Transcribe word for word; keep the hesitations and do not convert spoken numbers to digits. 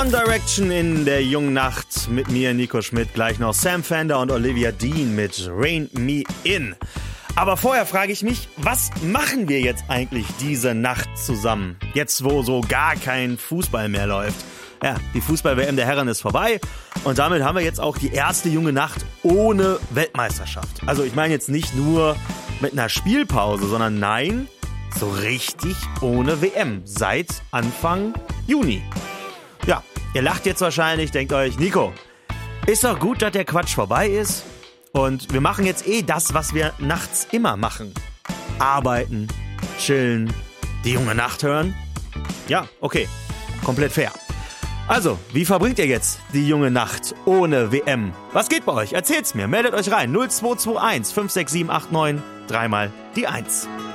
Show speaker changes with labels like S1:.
S1: One Direction in der jungen Nacht mit mir, Nico Schmidt, gleich noch Sam Fender und Olivia Dean mit Rain Me In. Aber vorher frage ich mich, was machen wir jetzt eigentlich diese Nacht zusammen? Jetzt, wo so gar kein Fußball mehr läuft. Ja, die Fußball-W M der Herren ist vorbei und damit haben wir jetzt auch die erste junge Nacht ohne Weltmeisterschaft. Also ich meine jetzt nicht nur mit einer Spielpause, sondern nein, so richtig ohne W M seit Anfang Juni. Ja, ihr lacht jetzt wahrscheinlich, denkt euch, Nico, ist doch gut, dass der Quatsch vorbei ist und wir machen jetzt eh das, was wir nachts immer machen. Arbeiten, chillen, die junge Nacht hören. Ja, okay, komplett fair. Also, wie verbringt ihr jetzt die junge Nacht ohne W M? Was geht bei euch? Erzählt's mir, meldet euch rein. null zwei zwei eins fünf sechs sieben acht neun, dreimal die eins.